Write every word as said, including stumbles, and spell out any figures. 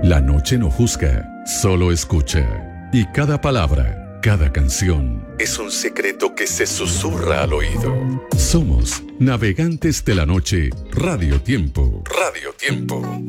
La noche no juzga, solo escucha. Y cada palabra, cada canción, es un secreto que se susurra al oído. Somos Navegantes de la Noche, Radio Tiempo. Radio Tiempo.